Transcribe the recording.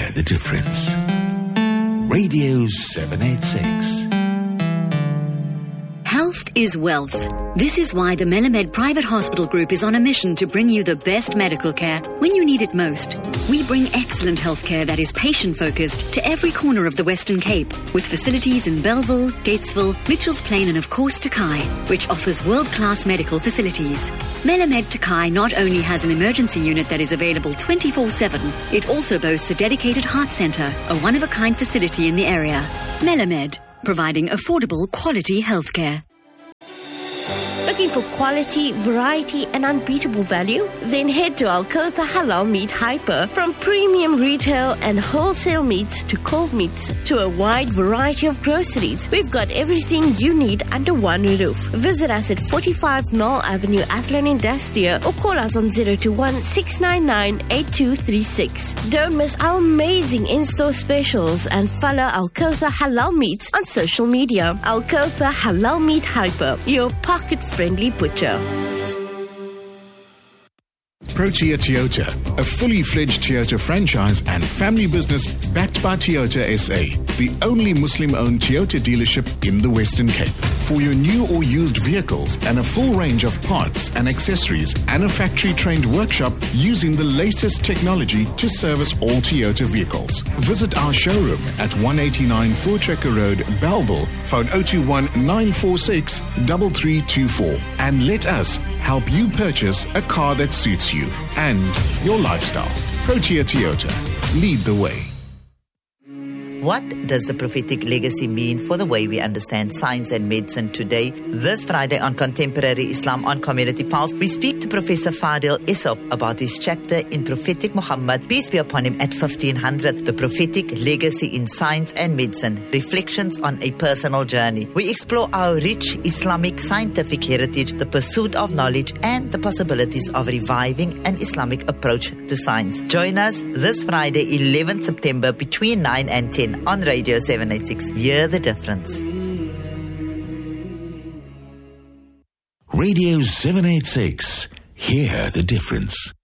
Hear the difference. Radio 786. Health is wealth. This is why the Melamed Private Hospital Group is on a mission to bring you the best medical care when you need it most. We bring excellent healthcare that is patient-focused to every corner of the Western Cape, with facilities in Bellville, Gatesville, Mitchells Plain and of course Takai, which offers world-class medical facilities. Melamed Takai not only has an emergency unit that is available 24/7, it also boasts a dedicated heart centre, a one-of-a-kind facility in the area. Melamed, providing affordable, quality healthcare. Looking for quality, variety and unbeatable value? Then head to Al-Kotha Halal Meat Hyper. From premium retail and wholesale meats to cold meats to a wide variety of groceries, we've got everything you need under one roof. Visit us at 45 Knoll Avenue, Athlone Industrial, or call us on 021-699-8236. Don't miss our amazing in-store specials and follow Al-Kotha Halal Meats on social media. Al-Kotha Halal Meat Hyper, your pocket-friendly butcher. Protea Toyota, a fully fledged Toyota franchise and family business backed by Toyota SA, the only Muslim-owned Toyota dealership in the Western Cape. For your new or used vehicles and a full range of parts and accessories and a factory-trained workshop using the latest technology to service all Toyota vehicles. Visit our showroom at 189 Voortrekker Road, Bellville, phone 021-946-3324, and let us help you purchase a car that suits you and your lifestyle. Protea Toyota. Lead the way. What does the prophetic legacy mean for the way we understand science and medicine today? This Friday on Contemporary Islam on Community Pulse, we speak to Professor Fadil Isop about his chapter in Prophetic Muhammad, peace be upon him, at 1500, The Prophetic Legacy in Science and Medicine, Reflections on a Personal Journey. We explore our rich Islamic scientific heritage, the pursuit of knowledge, and the possibilities of reviving an Islamic approach to science. Join us this Friday, 11th September, between 9 and 10. On Radio 786. Hear the difference. Radio 786. Hear the difference.